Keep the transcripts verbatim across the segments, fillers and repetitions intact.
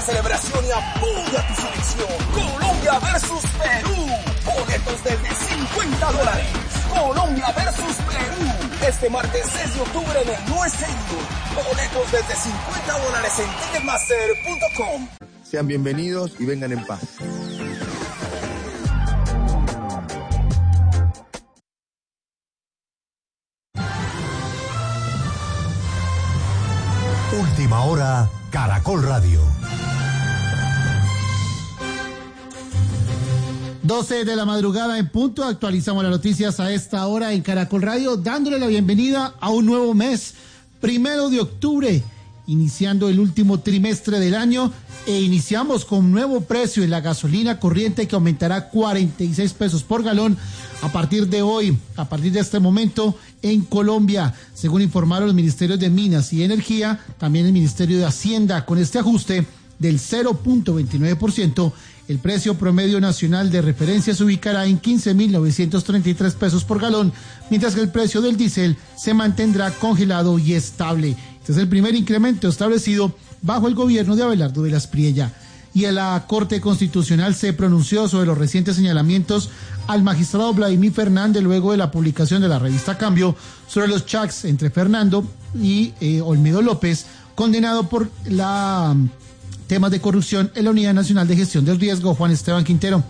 la celebración y apoya tu selección. Colombia versus Perú. Boletos desde cincuenta dólares. Colombia versus Perú. Este martes seis de octubre en el No Stadium. Boletos desde cincuenta dólares en ticketmaster punto com. Sean bienvenidos y vengan en paz. Última hora, Caracol Radio. doce de la madrugada en punto, actualizamos las noticias a esta hora en Caracol Radio, dándole la bienvenida a un nuevo mes, primero de octubre, iniciando el último trimestre del año, e iniciamos con nuevo precio en la gasolina corriente que aumentará cuarenta y seis pesos por galón a partir de hoy, a partir de este momento en Colombia, según informaron los ministerios de Minas y Energía, también el Ministerio de Hacienda. Con este ajuste del cero punto veintinueve por ciento, el precio promedio nacional de referencia se ubicará en quince mil novecientos treinta y tres pesos por galón, mientras que el precio del diésel se mantendrá congelado y estable. Este es el primer incremento establecido bajo el gobierno de Abelardo de la Espriella. Y la Corte Constitucional se pronunció sobre los recientes señalamientos al magistrado Vladimir Fernández luego de la publicación de la revista Cambio sobre los chats entre Fernando y eh, Olmedo López, condenado por la temas de corrupción en la Unidad Nacional de Gestión del Riesgo. Juan Esteban Quintero.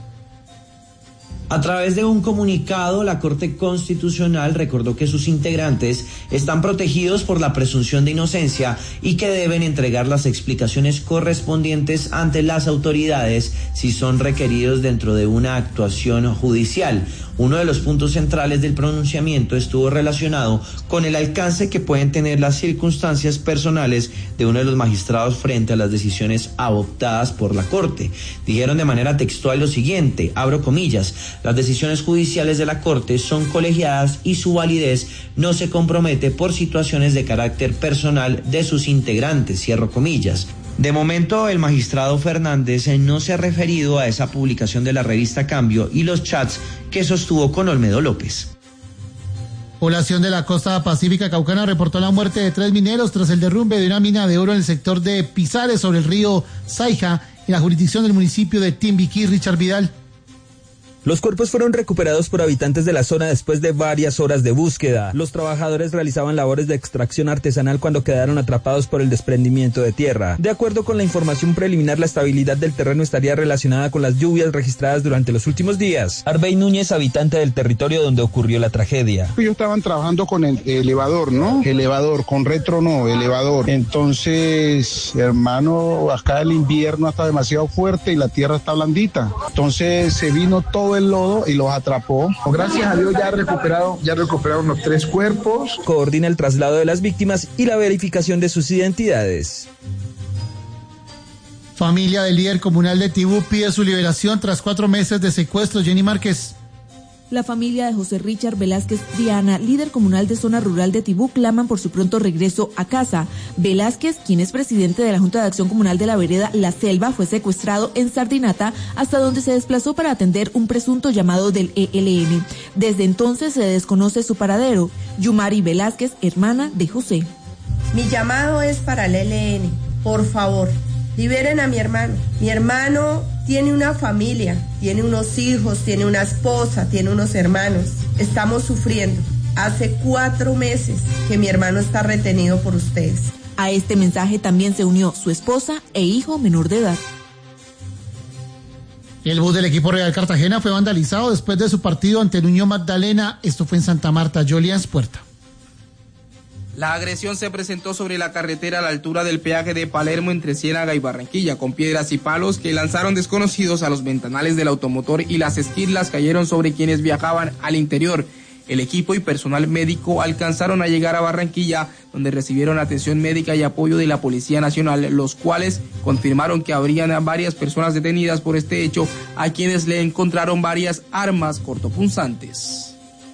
A través de un comunicado, la Corte Constitucional recordó que sus integrantes están protegidos por la presunción de inocencia y que deben entregar las explicaciones correspondientes ante las autoridades si son requeridos dentro de una actuación judicial. Uno de los puntos centrales del pronunciamiento estuvo relacionado con el alcance que pueden tener las circunstancias personales de uno de los magistrados frente a las decisiones adoptadas por la Corte. Dijeron de manera textual lo siguiente, abro comillas, las decisiones judiciales de la Corte son colegiadas y su validez no se compromete por situaciones de carácter personal de sus integrantes, cierro comillas. De momento, el magistrado Fernández no se ha referido a esa publicación de la revista Cambio y los chats que sostuvo con Olmedo López. Población de la costa pacífica caucana reportó la muerte de tres mineros tras el derrumbe de una mina de oro en el sector de Pizares sobre el río Saija, en la jurisdicción del municipio de Timbiquí. Richard Vidal. Los cuerpos fueron recuperados por habitantes de la zona después de varias horas de búsqueda. Los trabajadores realizaban labores de extracción artesanal cuando quedaron atrapados por el desprendimiento de tierra. De acuerdo con la información preliminar, la estabilidad del terreno estaría relacionada con las lluvias registradas durante los últimos días. Arbey Núñez, habitante del territorio donde ocurrió la tragedia. Ellos estaban trabajando con el elevador, ¿no? Elevador, con retro no, elevador. Entonces, hermano, acá el invierno está demasiado fuerte y la tierra está blandita. Entonces se vino todo el lodo y los atrapó. Gracias a Dios ya recuperado, ya recuperaron los tres cuerpos. Coordina el traslado de las víctimas y la verificación de sus identidades. Familia del líder comunal de Tibú pide su liberación tras cuatro meses de secuestro. Jenny Márquez. La familia de José Richard Velázquez Triana, líder comunal de zona rural de Tibú, claman por su pronto regreso a casa. Velázquez, quien es presidente de la Junta de Acción Comunal de la vereda La Selva, fue secuestrado en Sardinata, hasta donde se desplazó para atender un presunto llamado del E L N. Desde entonces se desconoce su paradero. Yumari Velázquez, hermana de José. Mi llamado es para el E L N. Por favor, liberen a mi hermano. Mi hermano tiene una familia, tiene unos hijos, tiene una esposa, tiene unos hermanos. Estamos sufriendo. Hace cuatro meses que mi hermano está retenido por ustedes. A este mensaje también se unió su esposa e hijo menor de edad. El bus del equipo Real Cartagena fue vandalizado después de su partido ante el Unión Magdalena. Esto fue en Santa Marta. Jolians Puerta. La agresión se presentó sobre la carretera a la altura del peaje de Palermo entre Ciénaga y Barranquilla, con piedras y palos que lanzaron desconocidos a los ventanales del automotor y las esquirlas cayeron sobre quienes viajaban al interior. El equipo y personal médico alcanzaron a llegar a Barranquilla, donde recibieron atención médica y apoyo de la Policía Nacional, los cuales confirmaron que habrían varias personas detenidas por este hecho, a quienes le encontraron varias armas cortopunzantes.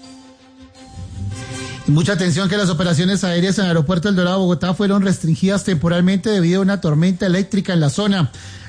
Mucha atención que las operaciones aéreas en el aeropuerto El Dorado, Bogotá, fueron restringidas temporalmente debido a una tormenta eléctrica en la zona.